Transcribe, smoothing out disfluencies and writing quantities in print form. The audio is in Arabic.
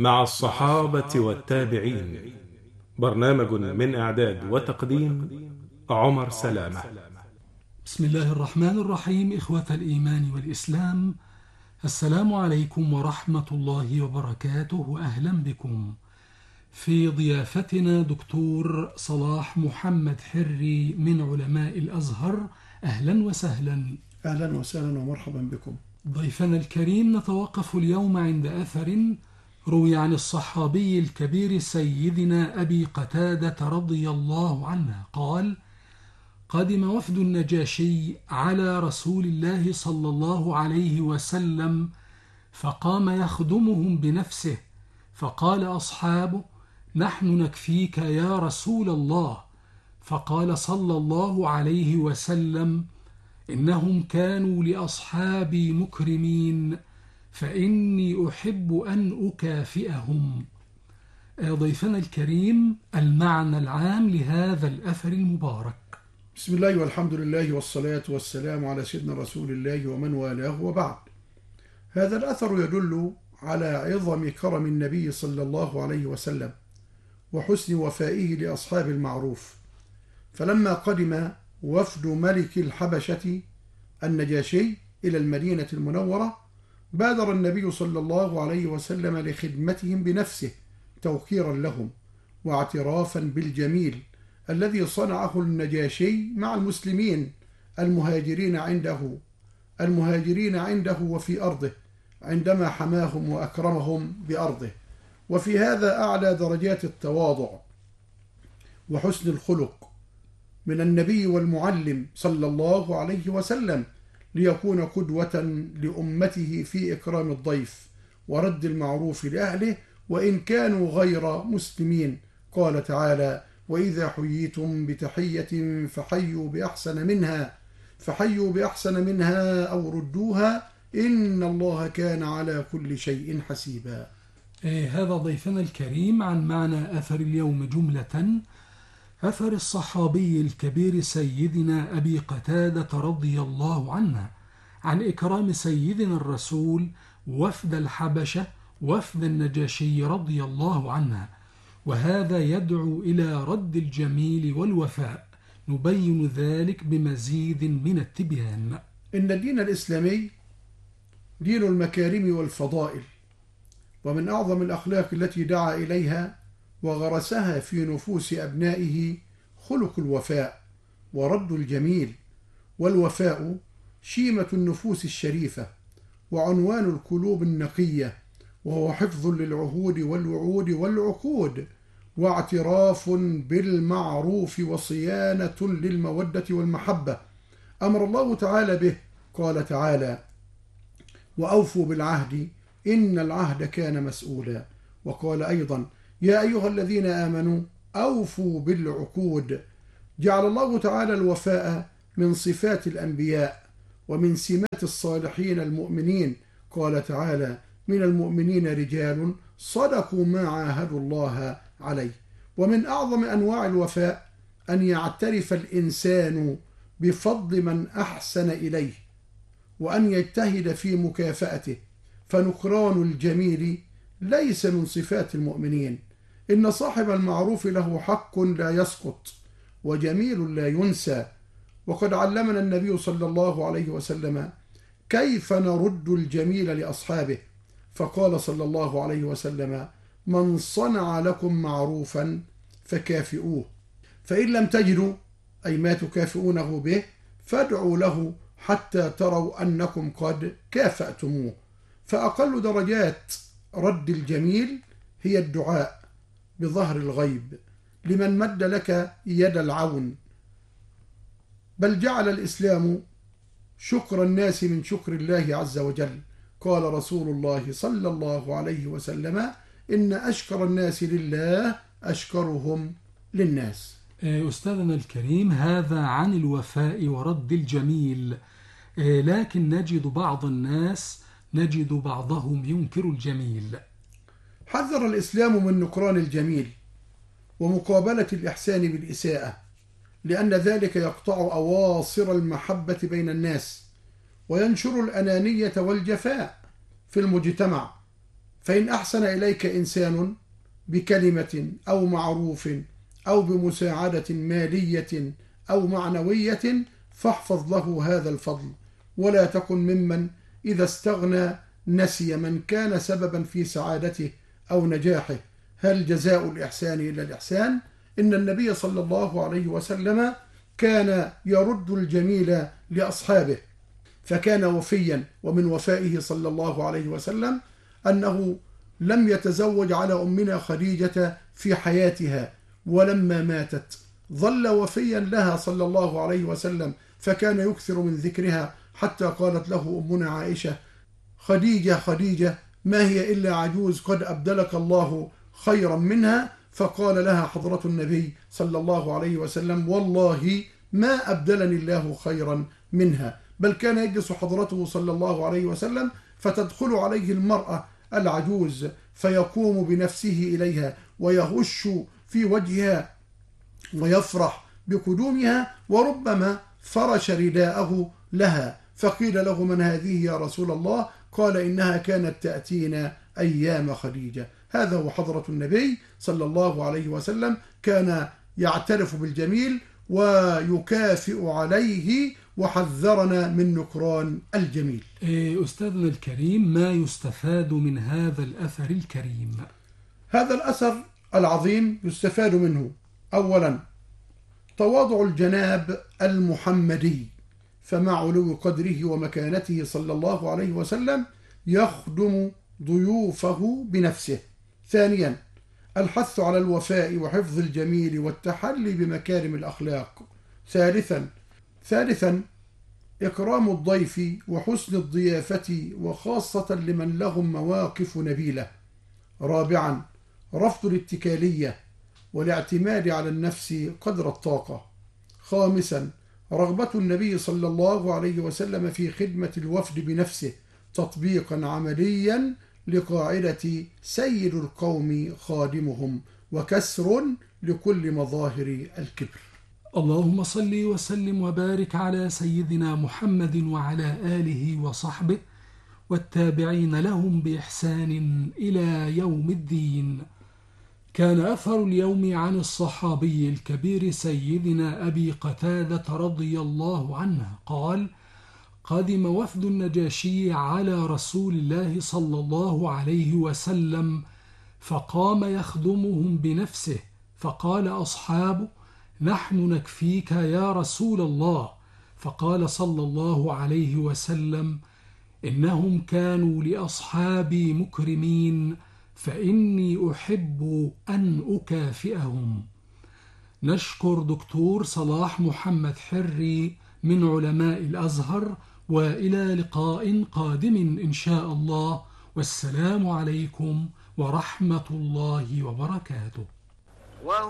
مع الصحابة والتابعين. برنامج من إعداد وتقديم عمر سلامة. بسم الله الرحمن الرحيم. إخوة الإيمان والإسلام، السلام عليكم ورحمة الله وبركاته. أهلا بكم في ضيافتنا دكتور صلاح محمد حري من علماء الأزهر. أهلا وسهلا. أهلا وسهلا ومرحبا بكم. ضيفنا الكريم، نتوقف اليوم عند أثر روي عن الصحابي الكبير سيدنا أبي قتادة رضي الله عنه قال: قدم وفد النجاشي على رسول الله صلى الله عليه وسلم، فقام يخدمهم بنفسه، فقال أصحابه: نحن نكفيك يا رسول الله. فقال صلى الله عليه وسلم: إنهم كانوا لأصحابي مكرمين، فإني أحب أن أكافئهم. ضيفنا الكريم، المعنى العام لهذا الأثر المبارك. بسم الله والحمد لله والصلاة والسلام على سيدنا رسول الله ومن والاه، وبعد. هذا الأثر يدل على عظم كرم النبي صلى الله عليه وسلم وحسن وفائه لأصحاب المعروف. فلما قدم وفد ملك الحبشة النجاشي إلى المدينة المنورة، بادر النبي صلى الله عليه وسلم لخدمتهم بنفسه توقيرا لهم واعترافا بالجميل الذي صنعه النجاشي مع المسلمين المهاجرين عنده وفي أرضه، عندما حماهم وأكرمهم بأرضه. وفي هذا أعلى درجات التواضع وحسن الخلق من النبي والمعلم صلى الله عليه وسلم، ليكون قدوة لأمته في إكرام الضيف ورد المعروف لأهله وإن كانوا غير مسلمين. قال تعالى: وإذا حييتم بتحية فحيوا بأحسن منها أو ردوها إن الله كان على كل شيء حسيبا. هذا ضيفنا الكريم عن معنى أثر اليوم جملة. أثر الصحابي الكبير سيدنا أبي قتادة رضي الله عنه عن إكرام سيدنا الرسول وفد الحبشة وفد النجاشي رضي الله عنه، وهذا يدعو إلى رد الجميل والوفاء. نبين ذلك بمزيد من التبيان. إن الدين الإسلامي دين المكارم والفضائل، ومن أعظم الأخلاق التي دعا إليها وغرسها في نفوس أبنائه خلق الوفاء ورد الجميل. والوفاء شيمة النفوس الشريفة وعنوان القلوب النقية، وهو حفظ للعهود والوعود والعقود، واعتراف بالمعروف وصيانة للمودة والمحبة. أمر الله تعالى به، قال تعالى: وأوفوا بالعهد إن العهد كان مسؤولا. وقال أيضا: يا أيها الذين آمنوا أوفوا بالعقود. جعل الله تعالى الوفاء من صفات الأنبياء ومن سمات الصالحين المؤمنين. قال تعالى: من المؤمنين رجال صدقوا ما عاهدوا الله عليه. ومن أعظم أنواع الوفاء أن يعترف الإنسان بفضل من أحسن إليه وأن يجتهد في مكافأته، فنكران الجميل ليس من صفات المؤمنين. إن صاحب المعروف له حق لا يسقط وجميل لا ينسى. وقد علمنا النبي صلى الله عليه وسلم كيف نرد الجميل لأصحابه، فقال صلى الله عليه وسلم: من صنع لكم معروفا فكافئوه، فإن لم تجدوا أي ما تكافئونه به فادعوا له حتى تروا أنكم قد كافأتموه. فأقل درجات رد الجميل هي الدعاء بظهر الغيب لمن مد لك يد العون. بل جعل الإسلام شكر الناس من شكر الله عز وجل. قال رسول الله صلى الله عليه وسلم: إن أشكر الناس لله أشكرهم للناس. أستاذنا الكريم، هذا عن الوفاء ورد الجميل، لكن نجد بعضهم ينكر الجميل. حذر الإسلام من نكران الجميل ومقابلة الإحسان بالإساءة، لأن ذلك يقطع أواصر المحبة بين الناس وينشر الأنانية والجفاء في المجتمع. فإن أحسن إليك إنسان بكلمة أو معروف أو بمساعدة مالية أو معنوية فاحفظ له هذا الفضل، ولا تكن ممن إذا استغنى نسي من كان سببا في سعادته أو نجاحه. هل جزاء الإحسان إلا الإحسان؟ إن النبي صلى الله عليه وسلم كان يرد الجميل لأصحابه، فكان وفيا، ومن وفائه صلى الله عليه وسلم أنه لم يتزوج على أمنا خديجة في حياتها، ولما ماتت ظل وفيا لها صلى الله عليه وسلم، فكان يكثر من ذكرها حتى قالت له أمنا عائشة: خديجة خديجة ما هي إلا عجوز قد أبدلك الله خيرا منها. فقال لها حضرة النبي صلى الله عليه وسلم: والله ما أبدلني الله خيرا منها. بل كان يجلس حضرته صلى الله عليه وسلم فتدخل عليه المرأة العجوز فيقوم بنفسه إليها ويهش في وجهها ويفرح بقدومها، وربما فرش رداءه لها. فقيل له: من هذه يا رسول الله؟ قال: إنها كانت تأتينا أيام خديجة. هذا هو حضرة النبي صلى الله عليه وسلم، كان يعترف بالجميل ويكافئ عليه وحذرنا من نكران الجميل. أستاذنا الكريم، ما يستفاد من هذا الأثر الكريم؟ هذا الأثر العظيم يستفاد منه: أولا تواضع الجناب المحمدي، فمع علو قدره ومكانته صلى الله عليه وسلم يخدم ضيوفه بنفسه. ثانيا الحث على الوفاء وحفظ الجميل والتحلي بمكارم الأخلاق. ثالثا إكرام الضيف وحسن الضيافة، وخاصة لمن لهم مواقف نبيلة. رابعا رفض الاتكالية والاعتماد على النفس قدر الطاقة. خامسا رغبة النبي صلى الله عليه وسلم في خدمة الوفد بنفسه تطبيقا عمليا لقاعدة سيد القوم خادمهم، وكسر لكل مظاهر الكبر. اللهم صل وسلم وبارك على سيدنا محمد وعلى آله وصحبه والتابعين لهم بإحسان إلى يوم الدين. كان أثر اليوم عن الصحابي الكبير سيدنا أبي قتادة رضي الله عنه قال: قدم وفد النجاشي على رسول الله صلى الله عليه وسلم، فقام يخدمهم بنفسه، فقال أصحابه: نحن نكفيك يا رسول الله. فقال صلى الله عليه وسلم: إنهم كانوا لأصحابي مكرمين، فإني أحب أن أكافئهم. نشكر دكتور صلاح محمد حري من علماء الأزهر، وإلى لقاء قادم إن شاء الله، والسلام عليكم ورحمة الله وبركاته.